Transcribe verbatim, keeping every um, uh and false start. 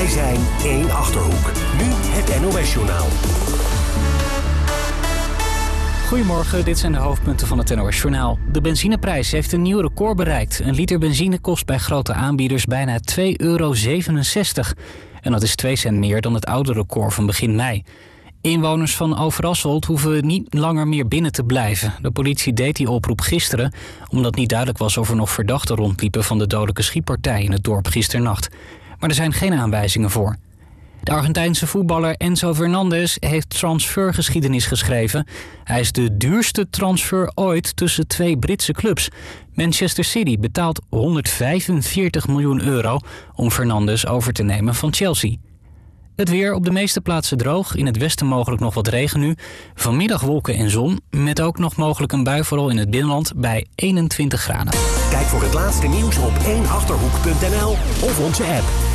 Wij zijn één Achterhoek. Nu het N O S-journaal. Goedemorgen, dit zijn de hoofdpunten van het N O S-journaal. De benzineprijs heeft een nieuw record bereikt. Een liter benzine kost bij grote aanbieders bijna twee euro zevenenzestig. En dat is twee cent meer dan het oude record van begin mei. Inwoners van Overasselt hoeven niet langer meer binnen te blijven. De politie deed die oproep gisteren, omdat niet duidelijk was of er nog verdachten rondliepen van de dodelijke schietpartij in het dorp gisternacht. Maar er zijn geen aanwijzingen voor. De Argentijnse voetballer Enzo Fernandez heeft transfergeschiedenis geschreven. Hij is de duurste transfer ooit tussen twee Britse clubs. Manchester City betaalt honderdvijfenveertig miljoen euro om Fernandes over te nemen van Chelsea. Het weer op de meeste plaatsen droog, in het westen mogelijk nog wat regen nu. Vanmiddag wolken en zon, met ook nog mogelijk een bui vooral in het binnenland bij eenentwintig graden. Kijk voor het laatste nieuws op één achterhoek punt n l of onze app.